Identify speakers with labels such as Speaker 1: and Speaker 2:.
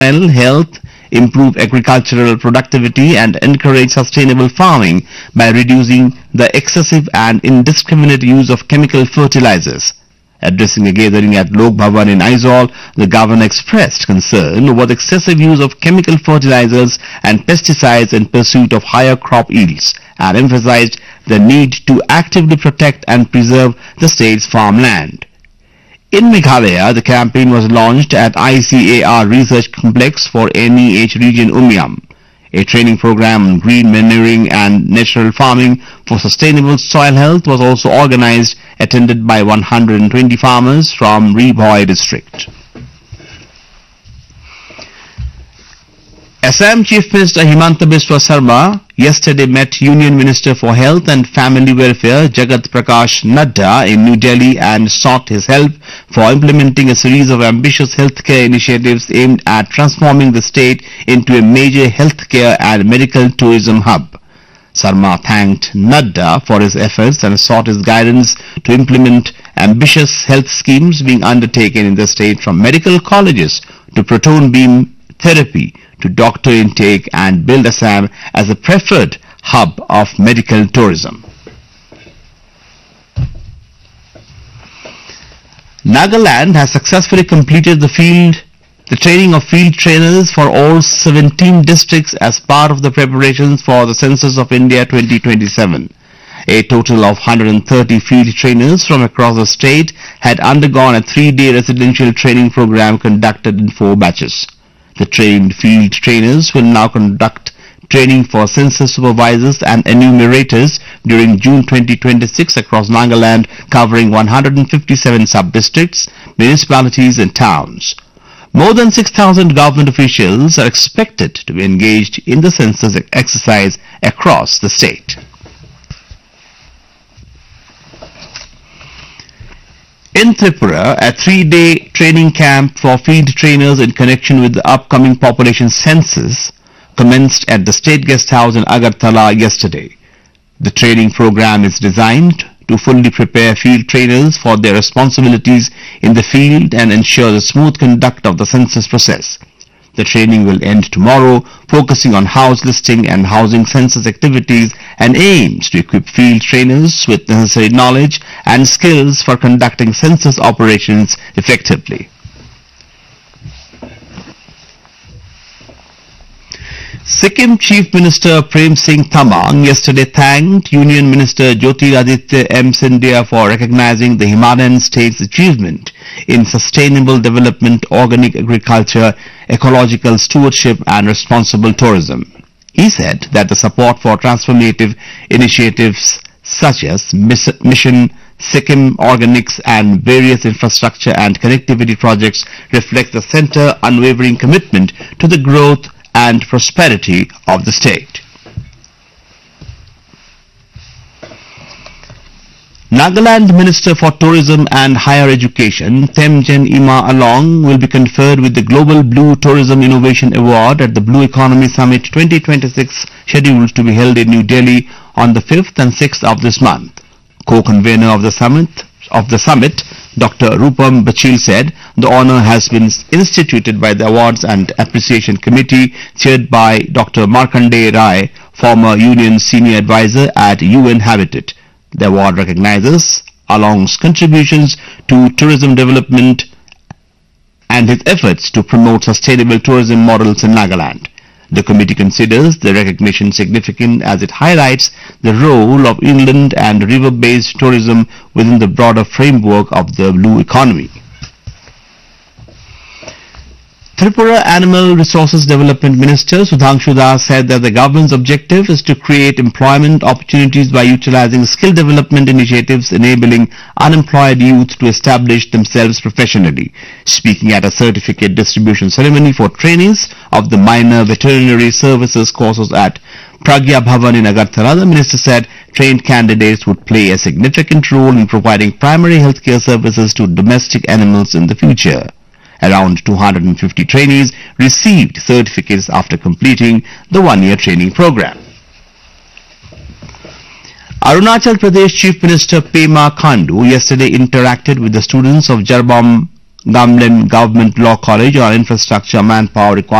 Speaker 1: health, improve agricultural productivity and encourage sustainable farming by reducing the excessive and indiscriminate use of chemical fertilizers. Addressing a gathering at Lok Bhavan in Aizawl, the governor expressed concern over the excessive use of chemical fertilizers and pesticides in pursuit of higher crop yields and emphasized the need to actively protect and preserve the state's farmland. In Meghalaya, the campaign was launched at ICAR Research Complex for NEH Region Umiam. A training program on green manuring and natural farming for sustainable soil health was also organized, attended by 120 farmers from Ribhoi district. Assam Chief Minister Himanta Biswa Sarma yesterday met Union Minister for Health and Family Welfare Jagat Prakash Nadda in New Delhi and sought his help for implementing a series of ambitious healthcare initiatives aimed at transforming the state into a major healthcare and medical tourism hub. Sarma thanked Nadda for his efforts and sought his guidance to implement ambitious health schemes being undertaken in the state, from medical colleges to proton beam therapy to doctor intake, and build Assam as a preferred hub of medical tourism. Nagaland has successfully completed the training of field trainers for all 17 districts as part of the preparations for the Census of India 2027. A total of 130 field trainers from across the state had undergone a 3-day residential training program conducted in 4 batches. The trained field trainers will now conduct training for census supervisors and enumerators during June 2026 across Nagaland, covering 157 sub-districts, municipalities and towns. More than 6,000 government officials are expected to be engaged in the census exercise across the state. In Tripura, a 3-day training camp for field trainers in connection with the upcoming population census commenced at the State Guest House in Agartala yesterday. The training program is designed to fully prepare field trainers for their responsibilities in the field and ensure the smooth conduct of the census process. The training will end tomorrow, focusing on house listing and housing census activities, and aims to equip field trainers with necessary knowledge and skills for conducting census operations effectively. Sikkim Chief Minister Prem Singh Thamang yesterday thanked Union Minister Jyotiraditya M. Scindia for recognizing the Himalayan state's achievement in sustainable development, organic agriculture, ecological stewardship and responsible tourism. He said that the support for transformative initiatives such as Mission Sikkim Organics and various infrastructure and connectivity projects reflect the centre's unwavering commitment to the growth and prosperity of the state. Nagaland Minister for Tourism and Higher Education, Temjen Ima Along, will be conferred with the Global Blue Tourism Innovation Award at the Blue Economy Summit 2026, scheduled to be held in New Delhi on the 5th and 6th of this month. Co-convener of the summit, Dr. Rupam Bachil said the honor has been instituted by the Awards and Appreciation Committee chaired by Dr. Markandeya Rai, former Union Senior Advisor at UN Habitat. The award recognizes Along's contributions to tourism development and his efforts to promote sustainable tourism models in Nagaland. The committee considers the recognition significant as it highlights the role of inland and river-based tourism within the broader framework of the blue economy. Tripura Animal Resources Development Minister Sudhanshu Das said that the government's objective is to create employment opportunities by utilizing skill development initiatives enabling unemployed youth to establish themselves professionally. Speaking at a certificate distribution ceremony for trainees of the minor veterinary services courses at Pragya Bhavan in Agartala, the minister said trained candidates would play a significant role in providing primary healthcare services to domestic animals in the future. Around 250 trainees received certificates after completing the 1-year training program. Arunachal Pradesh Chief Minister Pema Khandu yesterday interacted with the students of Jarbom Gamlin Government Law College on infrastructure, manpower requirements.